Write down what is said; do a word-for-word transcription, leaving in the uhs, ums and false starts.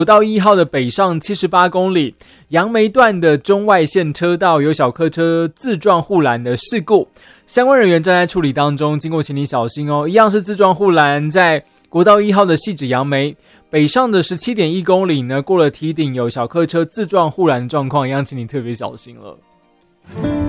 国道一号的北上七十八公里，杨梅段的中外线车道有小客车自撞护栏的事故，相关人员正在处理当中，经过请你小心哦。一样是自撞护栏，在国道一号的汐止杨梅北上的 十七点一公里呢，过了堤顶有小客车自撞护栏的状况，一样请你特别小心了。